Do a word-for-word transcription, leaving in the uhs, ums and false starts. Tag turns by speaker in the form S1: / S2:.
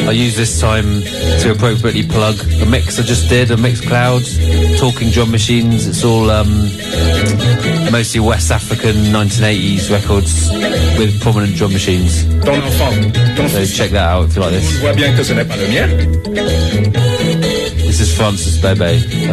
S1: I use this time to appropriately plug a mix I just did, a Mixcloud, Talking Drum Machines. It's all um, mostly West African nineteen eighties records with prominent drum machines.
S2: Ton enfant, ton
S1: So
S2: fils.
S1: check that out if you like
S2: Je
S1: this.
S2: vois bien que ce n'est pas le mien.
S1: This is Francis Bebe.